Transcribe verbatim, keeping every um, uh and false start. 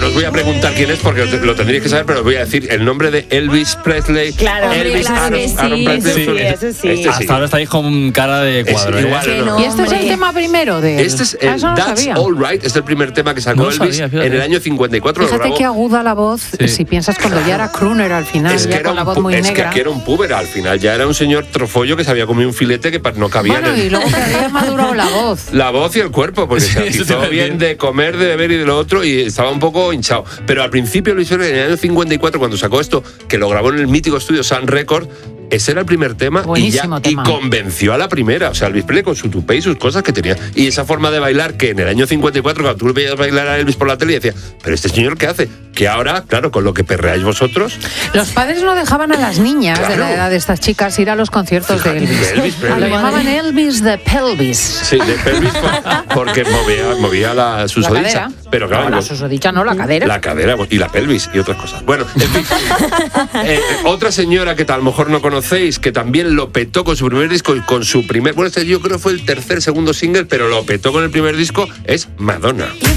no os voy a preguntar quién es porque lo tendréis que saber, pero os voy a decir el nombre de Elvis Presley. Claro, Elvis claro Aaron, que sí, Aaron Presley. sí, eso sí. Este sí. Hasta ahora estáis con cara de cuadro. Es ¿eh? igual, Que no. no. ¿Y este es el Hombre. tema primero de él? Este es Ah, el eso no lo That's sabía. All Right, es el primer tema que sacó No lo Elvis sabía, fíjate. en el año cincuenta y cuatro. lo Fíjate grabó. qué aguda la voz, Sí. si piensas cuando ya era crooner al final, Es que, ya era con la un voz pu- muy es que negra. aquí era un puber, al final ya era un señor trofollo que se había comido un filete que pa- no cabía Bueno, en el- y luego que había madurado la voz. la voz y el cuerpo, porque Sí, se eso te hizo iba a bien decir. de comer, de beber y de lo otro, y estaba un poco hinchado. Pero al principio Luis Presley, en el año cincuenta y cuatro, cuando sacó esto, que lo grabó en el mítico estudio Sun Record, ese era el primer tema, y, ya, Buenísimo y tema. convenció a la primera. O sea, Elvis Presley con su tupé y sus cosas que tenía. Y esa forma de bailar que en el año cincuenta y cuatro, cuando tú veías bailar a Elvis por la tele, y decía, pero este señor, ¿qué hace? Que ahora, claro, con lo que perreáis vosotros, Los padres no dejaban a las niñas de Claro. la edad de estas chicas ir a los conciertos Fíjate, de Elvis. de Elvis Presley. Lo llamaban Elvis de pelvis. sí, de pelvis, por- porque movía, movía la susodicha. cadera. Pero claro, No, la los- susodicha no, la cadera. La cadera y la pelvis y otras cosas. Bueno, en fin. Eh, otra señora que a lo mejor no conocéis, que también lo petó con su primer disco y con su primer... Bueno, este yo creo fue el tercer, segundo single, pero lo petó con el primer disco, es Madonna.